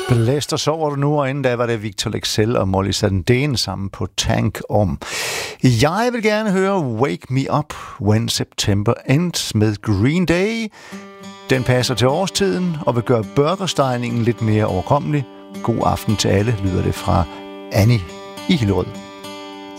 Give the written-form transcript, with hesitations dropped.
Blæst og sover du nu, og inden da var det Victor Lexell og Molly Sandén sammen på Tank om. Jeg vil gerne høre Wake Me Up When September Ends med Green Day. Den passer til årstiden og vil gøre burgerstejningen lidt mere overkommelig. God aften til alle, lyder det fra Annie i Hillerød.